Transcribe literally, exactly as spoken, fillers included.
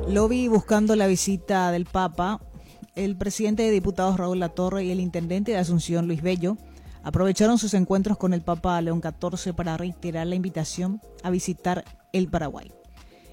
Lobby buscando la visita del Papa. El presidente de diputados Raúl Latorre y el intendente de Asunción Luis Bello aprovecharon sus encuentros con el Papa León catorce para reiterar la invitación a visitar el Paraguay.